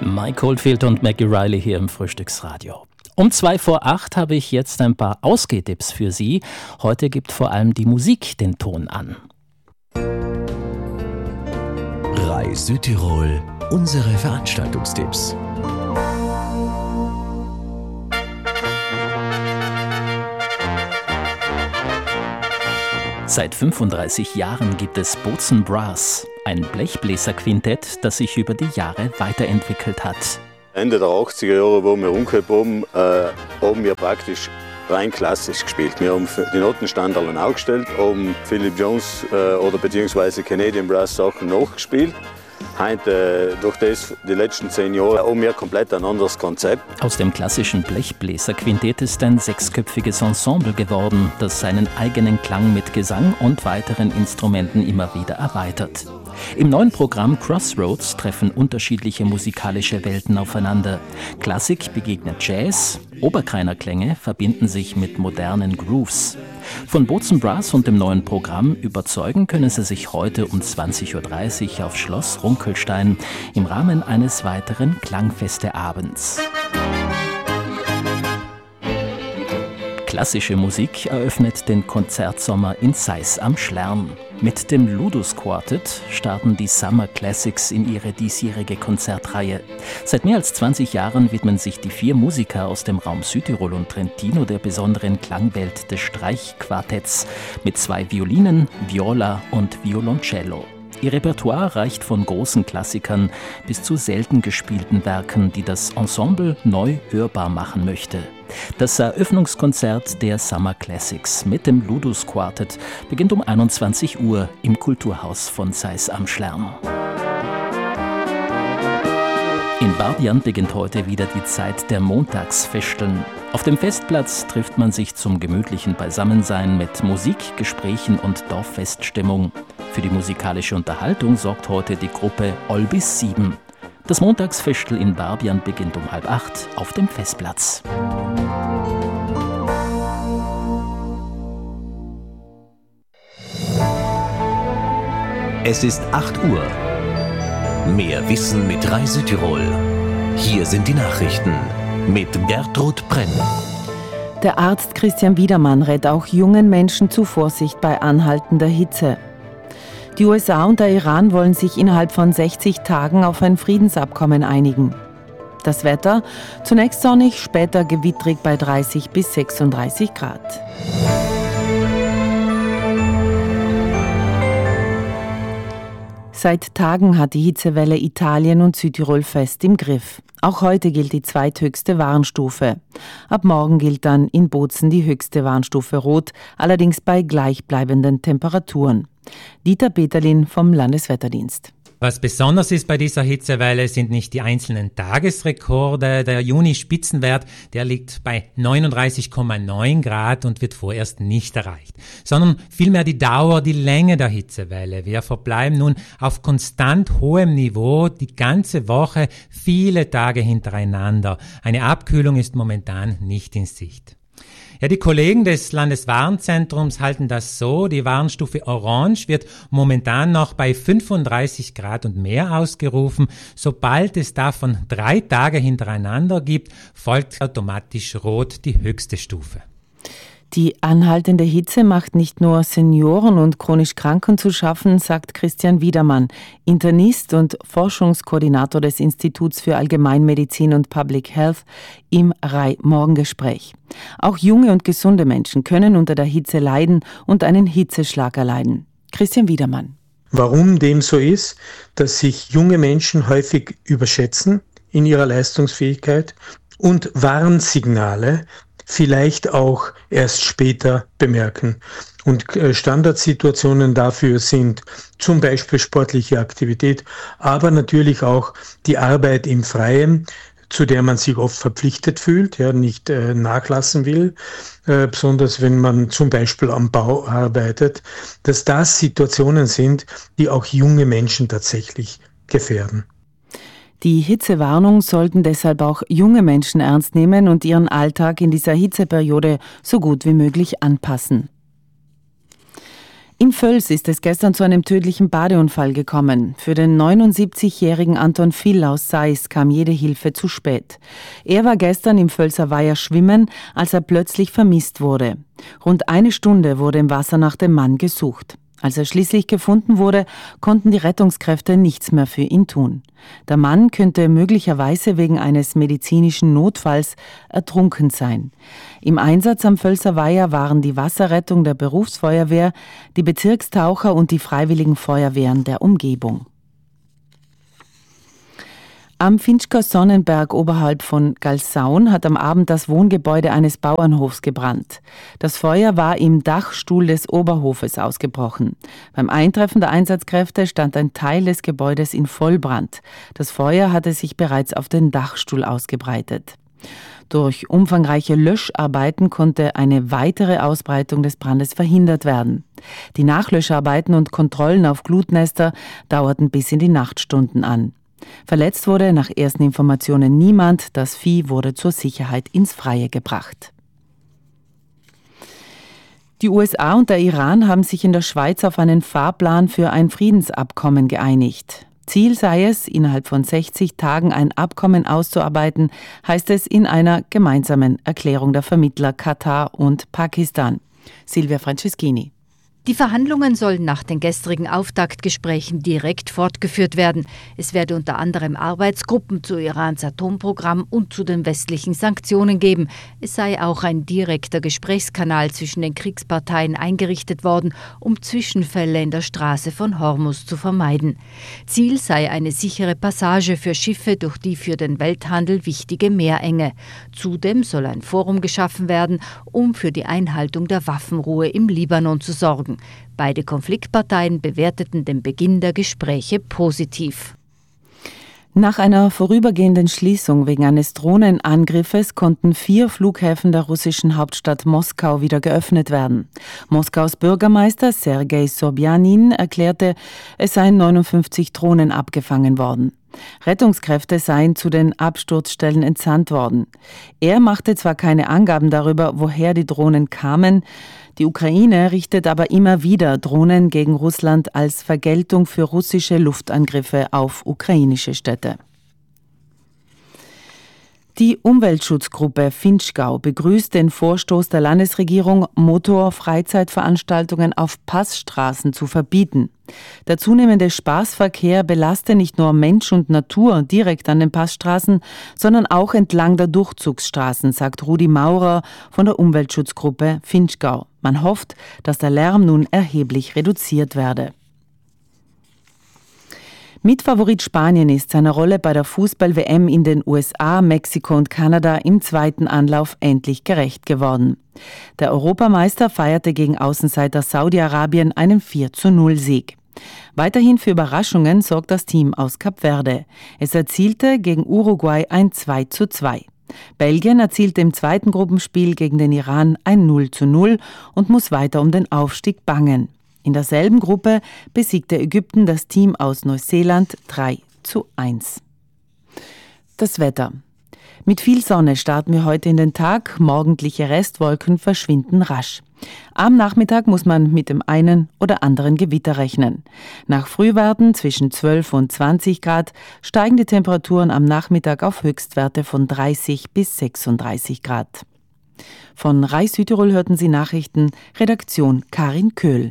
Mike Oldfield und Maggie Riley hier im Frühstücksradio. Um 7:02 habe ich jetzt ein paar Ausgehtipps für Sie. Heute gibt vor allem die Musik den Ton an. RAI Südtirol, unsere Veranstaltungstipps. Seit 35 Jahren gibt es Bozen Brass, ein Blechbläserquintett, das sich über die Jahre weiterentwickelt hat. Ende der 80er Jahre, wo wir umgekommen haben wir praktisch rein klassisch gespielt. Wir haben die Notenstand allein aufgestellt, haben Philip Jones oder beziehungsweise Canadian Brass Sachen nachgespielt. Heute, durch das, die letzten 10 Jahre, haben wir komplett ein anderes Konzept. Aus dem klassischen Blechbläserquintett ist ein 6-köpfiges Ensemble geworden, das seinen eigenen Klang mit Gesang und weiteren Instrumenten immer wieder erweitert. Im neuen Programm Crossroads treffen unterschiedliche musikalische Welten aufeinander. Klassik begegnet Jazz, Oberkreiner Klänge verbinden sich mit modernen Grooves. Von Bozen Brass und dem neuen Programm überzeugen können Sie sich heute um 20:30 Uhr auf Schloss Runkelstein im Rahmen eines weiteren Klangfesteabends. Klassische Musik eröffnet den Konzertsommer in Seiß am Schlern. Mit dem Ludus Quartet starten die Summer Classics in ihre diesjährige Konzertreihe. Seit mehr als 20 Jahren widmen sich die 4 Musiker aus dem Raum Südtirol und Trentino der besonderen Klangwelt des Streichquartetts mit 2 Violinen, Viola und Violoncello. Ihr Repertoire reicht von großen Klassikern bis zu selten gespielten Werken, die das Ensemble neu hörbar machen möchte. Das Eröffnungskonzert der Summer Classics mit dem Ludus Quartet beginnt um 21 Uhr im Kulturhaus von Seiß am Schlern. In Barbian beginnt heute wieder die Zeit der Montagsfesteln. Auf dem Festplatz trifft man sich zum gemütlichen Beisammensein mit Musik, Gesprächen und Dorffeststimmung. Für die musikalische Unterhaltung sorgt heute die Gruppe Olbis 7. Das Montagsfestel in Barbian beginnt um 7:30 auf dem Festplatz. Es ist 8 Uhr. Mehr Wissen mit RAI Südtirol. Hier sind die Nachrichten mit Gertrud Brenn. Der Arzt Christian Wiedermann rät auch jungen Menschen zu Vorsicht bei anhaltender Hitze. Die USA und der Iran wollen sich innerhalb von 60 Tagen auf ein Friedensabkommen einigen. Das Wetter: zunächst sonnig, später gewittrig bei 30 bis 36 Grad. Seit Tagen hat die Hitzewelle Italien und Südtirol fest im Griff. Auch heute gilt die zweithöchste Warnstufe. Ab morgen gilt dann in Bozen die höchste Warnstufe Rot, allerdings bei gleichbleibenden Temperaturen. Dieter Peterlin vom Landeswetterdienst. Was besonders ist bei dieser Hitzewelle, sind nicht die einzelnen Tagesrekorde. Der Juni-Spitzenwert, der liegt bei 39,9 Grad und wird vorerst nicht erreicht, sondern vielmehr die Dauer, die Länge der Hitzewelle. Wir verbleiben nun auf konstant hohem Niveau die ganze Woche, viele Tage hintereinander. Eine Abkühlung ist momentan nicht in Sicht. Ja, die Kollegen des Landeswarnzentrums halten das so. Die Warnstufe Orange wird momentan noch bei 35 Grad und mehr ausgerufen. Sobald es davon 3 Tage hintereinander gibt, folgt automatisch Rot die höchste Stufe. Die anhaltende Hitze macht nicht nur Senioren und chronisch Kranken zu schaffen, sagt Christian Wiedermann, Internist und Forschungskoordinator des Instituts für Allgemeinmedizin und Public Health im RAI-Morgengespräch. Auch junge und gesunde Menschen können unter der Hitze leiden und einen Hitzeschlag erleiden. Christian Wiedermann. Warum dem so ist, dass sich junge Menschen häufig überschätzen in ihrer Leistungsfähigkeit und Warnsignale vielleicht auch erst später bemerken. Und Standardsituationen dafür sind zum Beispiel sportliche Aktivität, aber natürlich auch die Arbeit im Freien, zu der man sich oft verpflichtet fühlt, ja, nicht nachlassen will, besonders wenn man zum Beispiel am Bau arbeitet, dass das Situationen sind, die auch junge Menschen tatsächlich gefährden. Die Hitzewarnung sollten deshalb auch junge Menschen ernst nehmen und ihren Alltag in dieser Hitzeperiode so gut wie möglich anpassen. In Völs ist es gestern zu einem tödlichen Badeunfall gekommen. Für den 79-jährigen Anton Vill aus Seis kam jede Hilfe zu spät. Er war gestern im Völser Weiher schwimmen, als er plötzlich vermisst wurde. Rund eine Stunde wurde im Wasser nach dem Mann gesucht. Als er schließlich gefunden wurde, konnten die Rettungskräfte nichts mehr für ihn tun. Der Mann könnte möglicherweise wegen eines medizinischen Notfalls ertrunken sein. Im Einsatz am Völser Weiher waren die Wasserrettung der Berufsfeuerwehr, die Bezirkstaucher und die Freiwilligen Feuerwehren der Umgebung. Am Finchker Sonnenberg oberhalb von Galsaun hat am Abend das Wohngebäude eines Bauernhofs gebrannt. Das Feuer war im Dachstuhl des Oberhofes ausgebrochen. Beim Eintreffen der Einsatzkräfte stand ein Teil des Gebäudes in Vollbrand. Das Feuer hatte sich bereits auf den Dachstuhl ausgebreitet. Durch umfangreiche Löscharbeiten konnte eine weitere Ausbreitung des Brandes verhindert werden. Die Nachlöscharbeiten und Kontrollen auf Glutnester dauerten bis in die Nachtstunden an. Verletzt wurde nach ersten Informationen niemand, das Vieh wurde zur Sicherheit ins Freie gebracht. Die USA und der Iran haben sich in der Schweiz auf einen Fahrplan für ein Friedensabkommen geeinigt. Ziel sei es, innerhalb von 60 Tagen ein Abkommen auszuarbeiten, heißt es in einer gemeinsamen Erklärung der Vermittler Katar und Pakistan. Silvia Franceschini. Die Verhandlungen sollen nach den gestrigen Auftaktgesprächen direkt fortgeführt werden. Es werde unter anderem Arbeitsgruppen zu Irans Atomprogramm und zu den westlichen Sanktionen geben. Es sei auch ein direkter Gesprächskanal zwischen den Kriegsparteien eingerichtet worden, um Zwischenfälle in der Straße von Hormuz zu vermeiden. Ziel sei eine sichere Passage für Schiffe durch die für den Welthandel wichtige Meerenge. Zudem soll ein Forum geschaffen werden, um für die Einhaltung der Waffenruhe im Libanon zu sorgen. Beide Konfliktparteien bewerteten den Beginn der Gespräche positiv. Nach einer vorübergehenden Schließung wegen eines Drohnenangriffes konnten 4 Flughäfen der russischen Hauptstadt Moskau wieder geöffnet werden. Moskaus Bürgermeister Sergei Sobjanin erklärte, es seien 59 Drohnen abgefangen worden. Rettungskräfte seien zu den Absturzstellen entsandt worden. Er machte zwar keine Angaben darüber, woher die Drohnen kamen, die Ukraine richtet aber immer wieder Drohnen gegen Russland als Vergeltung für russische Luftangriffe auf ukrainische Städte. Die Umweltschutzgruppe Finchgau begrüßt den Vorstoß der Landesregierung, Motor-Freizeitveranstaltungen auf Passstraßen zu verbieten. Der zunehmende Spaßverkehr belaste nicht nur Mensch und Natur direkt an den Passstraßen, sondern auch entlang der Durchzugsstraßen, sagt Rudi Maurer von der Umweltschutzgruppe Finchgau. Man hofft, dass der Lärm nun erheblich reduziert werde. Mitfavorit Spanien ist seiner Rolle bei der Fußball-WM in den USA, Mexiko und Kanada im zweiten Anlauf endlich gerecht geworden. Der Europameister feierte gegen Außenseiter Saudi-Arabien einen 4:0-Sieg. Weiterhin für Überraschungen sorgt das Team aus Kap Verde. Es erzielte gegen Uruguay ein 2:2. Belgien erzielte im zweiten Gruppenspiel gegen den Iran ein 0:0 und muss weiter um den Aufstieg bangen. In derselben Gruppe besiegte Ägypten das Team aus Neuseeland 3:1. Das Wetter. Mit viel Sonne starten wir heute in den Tag. Morgendliche Restwolken verschwinden rasch. Am Nachmittag muss man mit dem einen oder anderen Gewitter rechnen. Nach Frühwerten zwischen 12 und 20 Grad steigen die Temperaturen am Nachmittag auf Höchstwerte von 30 bis 36 Grad. Von RAI Südtirol hörten Sie Nachrichten, Redaktion Karin Köhl.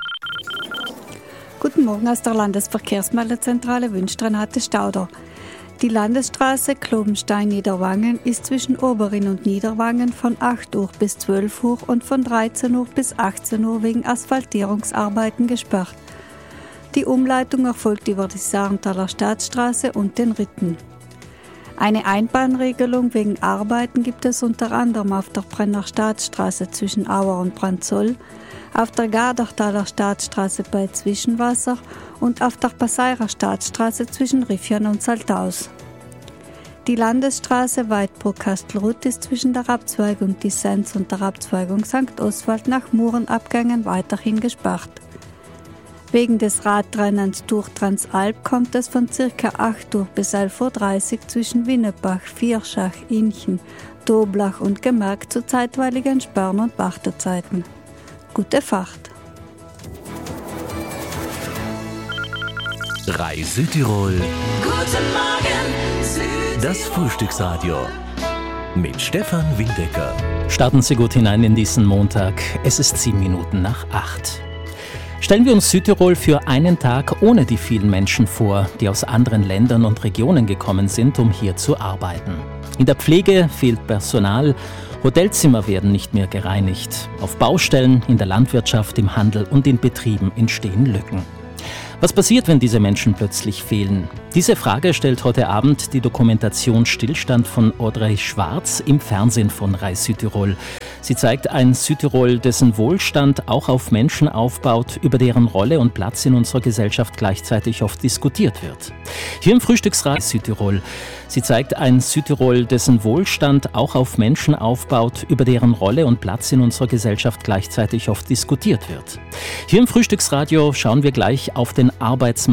Guten Morgen aus der Landesverkehrsmeldezentrale wünscht Renate Stauder. Die Landesstraße Klobenstein-Niederwangen ist zwischen Oberin und Niederwangen von 8 Uhr bis 12 Uhr und von 13 Uhr bis 18 Uhr wegen Asphaltierungsarbeiten gesperrt. Die Umleitung erfolgt über die Sarenthaler Staatsstraße und den Ritten. Eine Einbahnregelung wegen Arbeiten gibt es unter anderem auf der Brenner Staatsstraße zwischen Auer und Branzoll, auf der Gardachtaler Staatsstraße bei Zwischenwasser und auf der Passeirer Staatsstraße zwischen Riffian und Saltaus. Die Landesstraße Weidbruck-Kastelruth ist zwischen der Abzweigung Dissens und der Abzweigung St. Oswald nach Murenabgängen weiterhin gesperrt. Wegen des Radrennens durch Transalp kommt es von ca. 8 Uhr bis 11:30 Uhr zwischen Winnebach, Vierschach, Inchen, Doblach und Gemerk zu zeitweiligen Sperren und Wartezeiten. Gute Fahrt! Rai Südtirol. Guten Morgen, Südtirol. Das Frühstücksradio. Mit Stefan Wildecker. Starten Sie gut hinein in diesen Montag. Es ist 7 Minuten nach 8. Stellen wir uns Südtirol für einen Tag ohne die vielen Menschen vor, die aus anderen Ländern und Regionen gekommen sind, um hier zu arbeiten. In der Pflege fehlt Personal, Hotelzimmer werden nicht mehr gereinigt. Auf Baustellen, in der Landwirtschaft, im Handel und in Betrieben entstehen Lücken. Was passiert, wenn diese Menschen plötzlich fehlen? Diese Frage stellt heute Abend die Dokumentation Stillstand von Audrey Schwarz im Fernsehen von Rai Südtirol. Sie zeigt ein Südtirol, dessen Wohlstand auch auf Menschen aufbaut, über deren Rolle und Platz in unserer Gesellschaft gleichzeitig oft diskutiert wird. Hier im Frühstücksradio Südtirol. Sie zeigt ein Südtirol, dessen Wohlstand auch auf Menschen aufbaut, über deren Rolle und Platz in unserer Gesellschaft gleichzeitig oft diskutiert wird. Hier im Frühstücksradio schauen wir gleich auf den Arbeitsmarkt